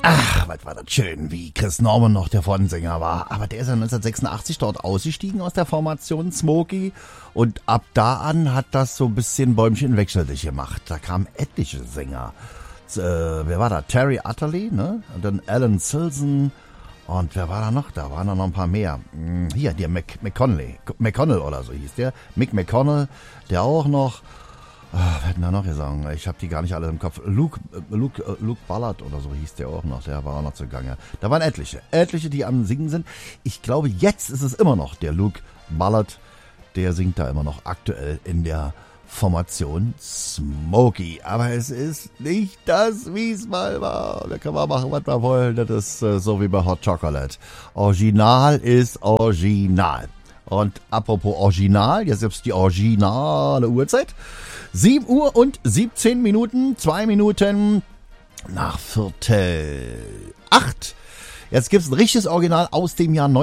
Ach, was war das schön, wie Chris Norman noch der Vornsänger war. Aber der ist ja 1986 dort ausgestiegen aus der Formation Smokey. Und ab da an hat das so ein bisschen Bäumchen wechsel dich gemacht. Da kamen etliche Sänger. Wer war da? Terry Utterly, ne? Und dann Alan Silson. Und wer war da noch? Da waren noch ein paar mehr. Hier, der McConnell oder so hieß der. Mick McConnell, der auch noch. Wir hätten da noch gesagt, ich habe die gar nicht alle im Kopf. Luke Ballard oder so hieß der auch noch, der war auch noch zugange. Da waren etliche, die am Singen sind. Ich glaube, jetzt ist es immer noch der Luke Ballard, der singt da immer noch aktuell in der Formation Smokey. Aber es ist nicht das, wie es mal war. Da kann man machen, was wir wollen. Das ist so wie bei Hot Chocolate. Original ist Original. Und apropos Original, jetzt gibt's die originale Uhrzeit. 7 Uhr und 17 Minuten, 2 Minuten nach Viertel 8. Jetzt gibt's ein richtiges Original aus dem Jahr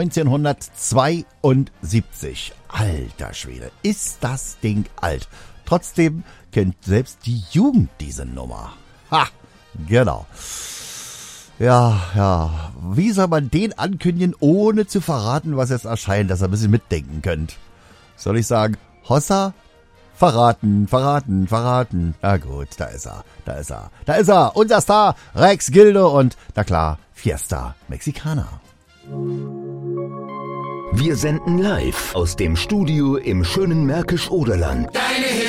1972. Alter Schwede, ist das Ding alt. Trotzdem kennt selbst die Jugend diese Nummer. Ha, genau. Ja. Wie soll man den ankündigen, ohne zu verraten, was jetzt erscheint, dass ihr ein bisschen mitdenken könnt? Soll ich sagen, Hossa? Verraten. Na gut, da ist er. Unser Star, Rex Gildo und, na klar, Fiesta Mexicana. Wir senden live aus dem Studio im schönen Märkisch-Oderland.